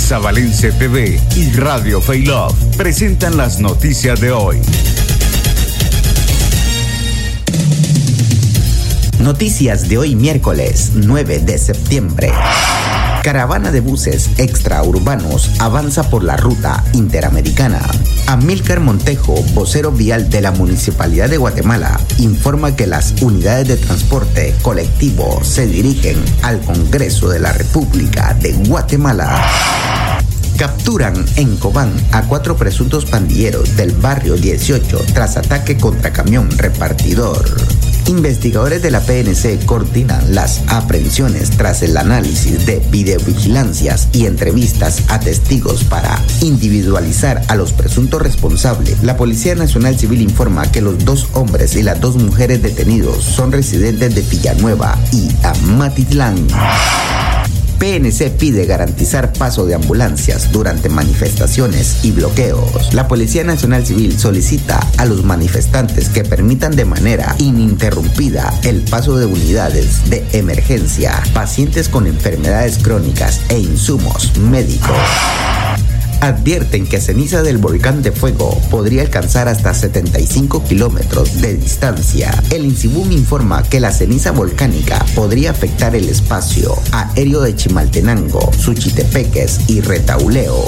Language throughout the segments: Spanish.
Isabalense TV y Radio Faylove presentan las noticias de hoy. Noticias de hoy miércoles 9 de septiembre. Caravana de buses extraurbanos avanza por la ruta interamericana. Amílcar Montejo, vocero vial de la Municipalidad de Guatemala, informa que las unidades de transporte colectivo se dirigen al Congreso de la República de Guatemala. Capturan en Cobán a 4 presuntos pandilleros del barrio 18 tras ataque contra camión repartidor. Investigadores de la PNC coordinan las aprehensiones tras el análisis de videovigilancias y entrevistas a testigos para individualizar a los presuntos responsables. La Policía Nacional Civil informa que los 2 hombres y las 2 mujeres detenidos son residentes de Villanueva y Amatitlán. PNC pide garantizar paso de ambulancias durante manifestaciones y bloqueos. La Policía Nacional Civil solicita a los manifestantes que permitan de manera ininterrumpida el paso de unidades de emergencia, pacientes con enfermedades crónicas e insumos médicos. Advierten que ceniza del volcán de fuego podría alcanzar hasta 75 kilómetros de distancia. El INCIBUM informa que la ceniza volcánica podría afectar el espacio aéreo de Chimaltenango, Suchitepeques y Retauleo.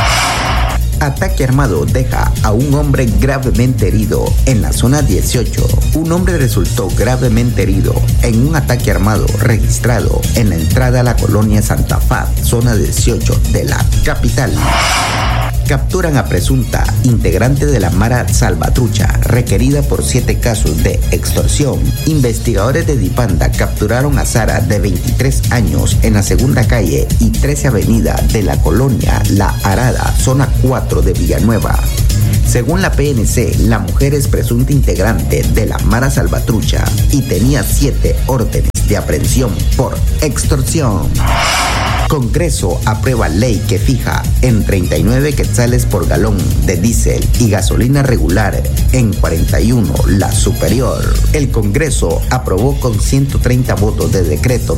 Ataque armado deja a un hombre gravemente herido en la zona 18. Un hombre resultó gravemente herido en un ataque armado registrado en la entrada a la colonia Santa Faz, zona 18 de la capital. Capturan a presunta integrante de la Mara Salvatrucha, requerida por 7 casos de extorsión. Investigadores de Dipanda capturaron a Sara, de 23 años, en la segunda calle y 13 avenida de la colonia La Arada, zona 4 de Villanueva. Según la PNC, la mujer es presunta integrante de la Mara Salvatrucha y tenía 7 órdenes de aprehensión por extorsión. Congreso aprueba ley que fija en 39 quetzales por galón de diésel y gasolina regular en 41 la superior. El Congreso aprobó con 130 votos de decreto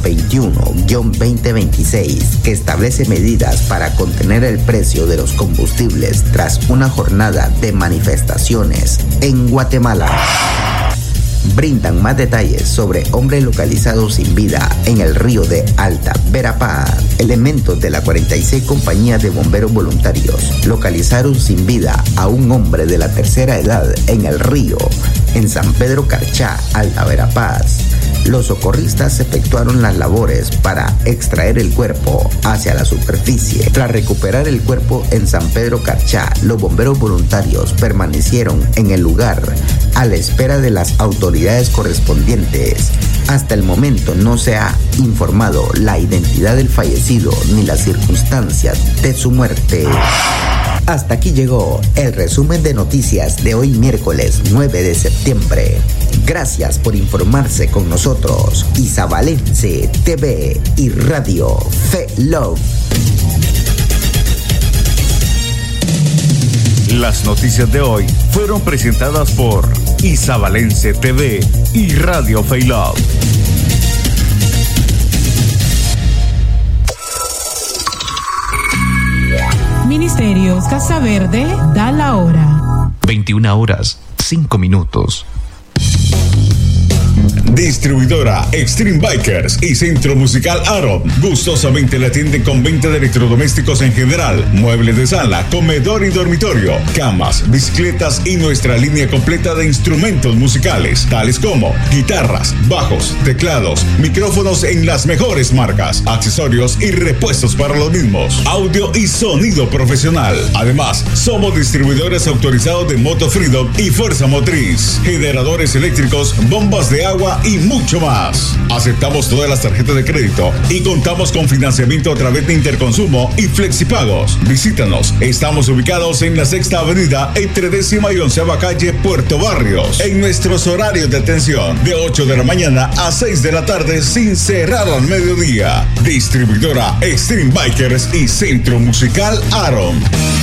21-2026 que establece medidas para contener el precio de los combustibles tras una jornada de manifestaciones en Guatemala. Brindan más detalles sobre hombre localizado sin vida en el río de Alta Verapaz. Elementos de la 46 Compañía de Bomberos Voluntarios localizaron sin vida a un hombre de la tercera edad en el río, en San Pedro Carchá, Alta Verapaz. Los socorristas efectuaron las labores para extraer el cuerpo hacia la superficie. Tras recuperar el cuerpo en San Pedro Carchá, los bomberos voluntarios permanecieron en el lugar a la espera de las autoridades correspondientes. Hasta el momento no se ha informado la identidad del fallecido ni las circunstancias de su muerte. Hasta aquí llegó el resumen de noticias de hoy miércoles 9 de septiembre. Gracias por informarse con nosotros. Isabalense TV y Radio Faylove. Las noticias de hoy fueron presentadas por Isabalense TV y Radio Faylove. Ministerios Casa Verde da la hora. 21:05. Distribuidora Extreme Bikers y Centro Musical Aaron gustosamente le atienden con venta de electrodomésticos en general, muebles de sala, comedor y dormitorio, camas, bicicletas y nuestra línea completa de instrumentos musicales, tales como guitarras, bajos, teclados, micrófonos en las mejores marcas, accesorios y repuestos para los mismos, audio y sonido profesional. Además, somos distribuidores autorizados de Moto Freedom y Fuerza Motriz, generadores eléctricos, bombas de agua y mucho más. Aceptamos todas las tarjetas de crédito y contamos con financiamiento a través de Interconsumo y Flexipagos. Visítanos. Estamos ubicados en la 6ª Avenida entre 10ª y 11ª calle, Puerto Barrios. En nuestros horarios de atención, de 8 de la mañana a 6 de la tarde sin cerrar al mediodía. Distribuidora Extreme Bikers y Centro Musical Aaron.